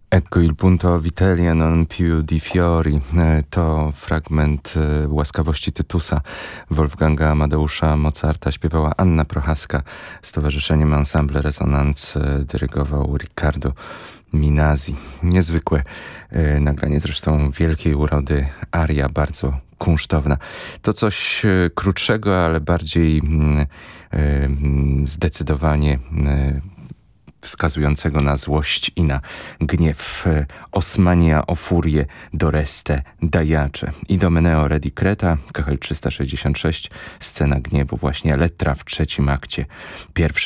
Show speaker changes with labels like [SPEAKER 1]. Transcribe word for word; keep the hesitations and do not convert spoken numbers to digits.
[SPEAKER 1] Ecco il punto vitellia non più di fiori. To fragment Łaskawości Tytusa Wolfganga Amadeusza Mozarta. Śpiewała Anna Prochaska z towarzyszeniem Ensemble Resonance. Dyrygował Riccardo Minasi. Niezwykłe e, nagranie, zresztą wielkiej urody aria, bardzo kunsztowna. To coś e, krótszego, ale bardziej mm, e, zdecydowanie e, wskazującego na złość i na gniew. Osmania o furię doreste dajacze. Idomeneo re decreta, K H L trzysta sześćdziesiąt sześć, scena gniewu, właśnie Elettra w trzecim akcie pierwszej